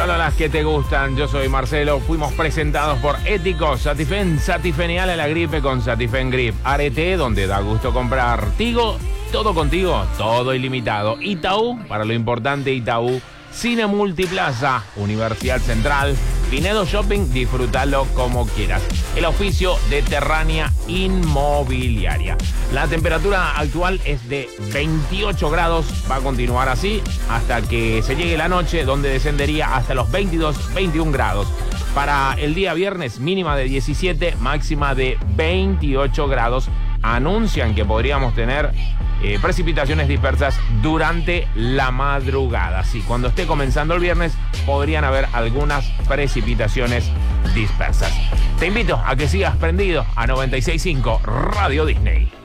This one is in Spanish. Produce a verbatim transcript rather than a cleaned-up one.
solo las que te gustan. Yo soy Marcelo. Fuimos presentados por Éticos. Satifen, Satifenial a la gripe con Satifen Grip. Arete, donde da gusto comprar. Tigo, todo contigo, todo ilimitado. Itaú, para lo importante Itaú. Cine Multiplaza, Universidad Central, Pinedo Shopping, disfrútalo como quieras. El oficio de Terrania Inmobiliaria. La temperatura actual es de veintiocho grados, va a continuar así hasta que se llegue la noche, donde descendería hasta los veintidós, veintiún grados. Para el día viernes, mínima de diecisiete, máxima de veintiocho grados. Anuncian que podríamos tener eh, precipitaciones dispersas durante la madrugada. Sí, cuando esté comenzando el viernes podrían haber algunas precipitaciones dispersas. Te invito a que sigas prendido a noventa y seis punto cinco Radio Disney.